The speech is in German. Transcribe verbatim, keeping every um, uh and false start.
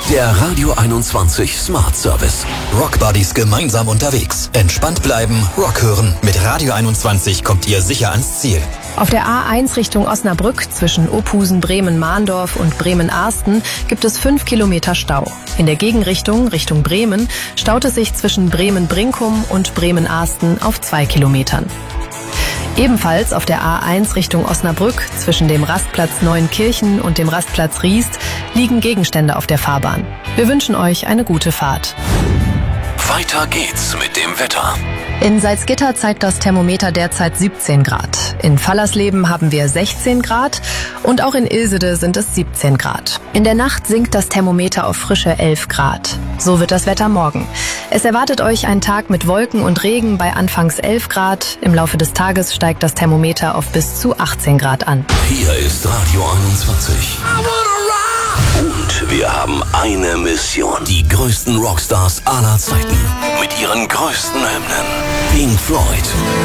Der Radio einundzwanzig Smart Service. Rockbuddies gemeinsam unterwegs. Entspannt bleiben, Rock hören. Mit Radio einundzwanzig kommt ihr sicher ans Ziel. Auf der A eins Richtung Osnabrück zwischen Ophusen, Bremen-Mahndorf und Bremen-Arsten gibt es fünf Kilometer Stau. In der Gegenrichtung, Richtung Bremen, staut es sich zwischen Bremen-Brinkum und Bremen-Arsten auf zwei Kilometern. Ebenfalls auf der A eins Richtung Osnabrück zwischen dem Rastplatz Neuenkirchen und dem Rastplatz Riest liegen Gegenstände auf der Fahrbahn. Wir wünschen euch eine gute Fahrt. Weiter geht's mit dem Wetter. In Salzgitter zeigt das Thermometer derzeit siebzehn Grad. In Fallersleben haben wir sechzehn Grad und auch in Ilsede sind es siebzehn Grad. In der Nacht sinkt das Thermometer auf frische elf Grad. So wird das Wetter morgen. Es erwartet euch ein Tag mit Wolken und Regen bei anfangs elf Grad. Im Laufe des Tages steigt das Thermometer auf bis zu achtzehn Grad an. Hier ist Radio einundzwanzig. Und wir haben eine Mission. Die größten Rockstars aller Zeiten. Mit ihren größten Hymnen. Pink Floyd,